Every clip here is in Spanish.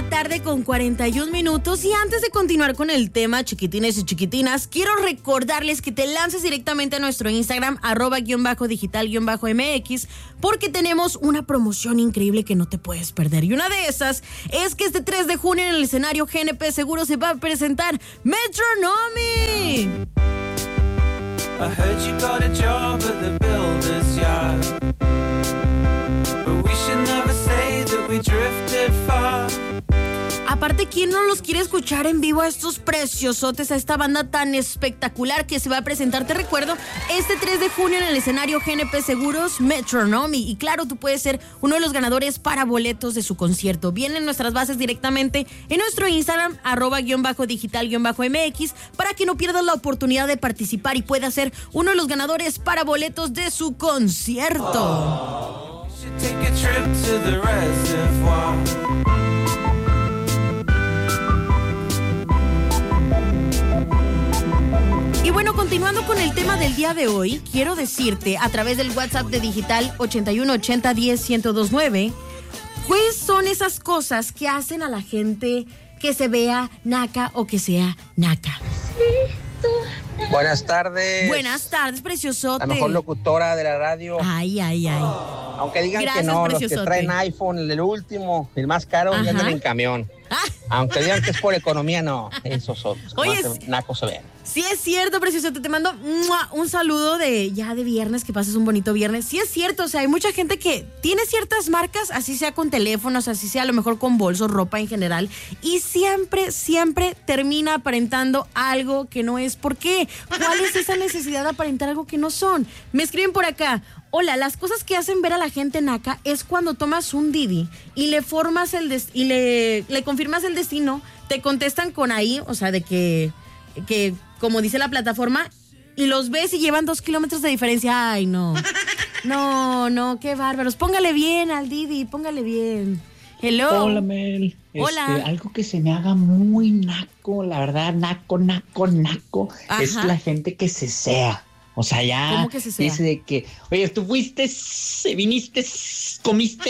la tarde con 41 minutos. Y antes de continuar con el tema, chiquitines y chiquitinas, quiero recordarles que te lances directamente a nuestro Instagram, @digital_mx, porque tenemos una promoción increíble que no te puedes perder. Y una de esas es que este 3 de junio en el escenario GNP Seguros se va a presentar Metronomy. I heard you got a job at the builder's yard, but we should never say that we drifted far. Aparte, ¿quién no los quiere escuchar en vivo a estos preciosotes, a esta banda tan espectacular que se va a presentar? Te recuerdo, este 3 de junio en el escenario GNP Seguros, Metronomy. Y claro, tú puedes ser uno de los ganadores para boletos de su concierto. Vienen nuestras bases directamente en nuestro Instagram, @digital_mx, para que no pierdas la oportunidad de participar y puedas ser uno de los ganadores para boletos de su concierto. Take a trip to the reservoir. Y bueno, continuando con el tema del día de hoy, quiero decirte a través del WhatsApp de Digital 8180101029, ¿cuáles son esas cosas que hacen a la gente que se vea naca o que sea naca? Buenas tardes. Buenas tardes, preciosote. La mejor locutora de la radio. Ay. Aunque digan Gracias, que no, preciosote. los que traen iPhone, el último, el más caro, y andan en camión. Aunque digan que es por economía, no. Esos son. Oye, nacos se ven. Sí es cierto, preciosote. Te mando un saludo de viernes, que pases un bonito viernes. Sí es cierto, o sea, hay mucha gente que tiene ciertas marcas, así sea con teléfonos, así sea a lo mejor con bolsos, ropa en general, y siempre termina aparentando algo que no es. ¿Por qué? ¿Cuál es esa necesidad de aparentar algo que no son? Me escriben por acá: hola, las cosas que hacen ver a la gente naca es cuando tomas un Didi y le formas le confirmas el destino, te contestan con ahí, o sea, de que como dice la plataforma, y los ves y llevan 2 kilómetros de diferencia. Ay, no, qué bárbaros. Póngale bien al Didi, póngale bien. Hello. Hola, Mel. Hola. Algo que se me haga muy naco, la verdad, naco, Ajá. es la gente que se sea. O sea, ya ¿Cómo que se sea? dice de que, oye, tú fuiste, viniste, comiste.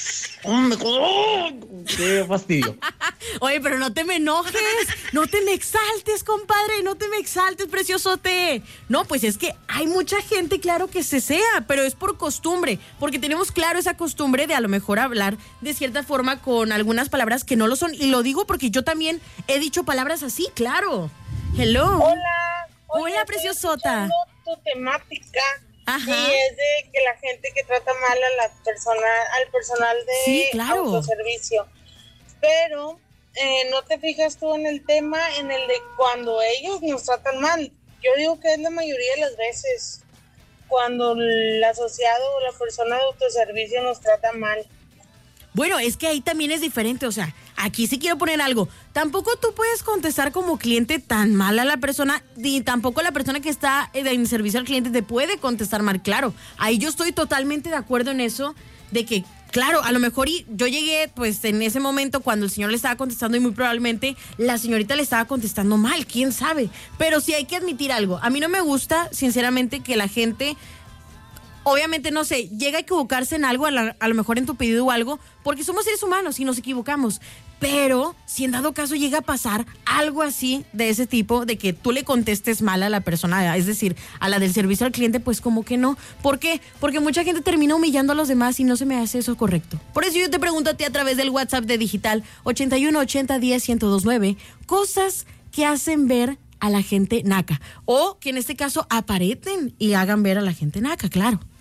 ¡Qué fastidio! Oye, pero no te me enojes, no te me exaltes, compadre, no te me exaltes, preciosote. No, pues es que hay mucha gente, claro, que se sea, pero es por costumbre, porque tenemos claro esa costumbre de a lo mejor hablar de cierta forma con algunas palabras que no lo son, y lo digo porque yo también he dicho palabras así, claro. Hello. Hola. Hola, preciosota. Tu temática. Ajá. Y es de que la gente que trata mal a la persona, al personal de Sí, claro. autoservicio. Pero no te fijas tú en el tema, en el de cuando ellos nos tratan mal. Yo digo que es la mayoría de las veces cuando el asociado o la persona de autoservicio nos trata mal. Bueno, es que ahí también es diferente, o sea, aquí sí quiero poner algo. Tampoco tú puedes contestar como cliente tan mal a la persona, ni tampoco la persona que está en servicio al cliente te puede contestar mal, claro. Ahí yo estoy totalmente de acuerdo en eso, de que, claro, a lo mejor yo llegué pues en ese momento cuando el señor le estaba contestando y muy probablemente la señorita le estaba contestando mal, quién sabe. Pero sí hay que admitir algo, a mí no me gusta, sinceramente, que la gente... Obviamente, no sé, llega a equivocarse en algo, a lo mejor en tu pedido o algo, porque somos seres humanos y nos equivocamos. Pero si en dado caso llega a pasar algo así de ese tipo, de que tú le contestes mal a la persona, es decir, a la del servicio al cliente, pues como que no. ¿Por qué? Porque mucha gente termina humillando a los demás y no se me hace eso correcto. Por eso yo te pregunto a ti a través del WhatsApp de Digital 8180101029, cosas que hacen ver a la gente naca, o que en este caso aparenten y hagan ver a la gente naca, claro.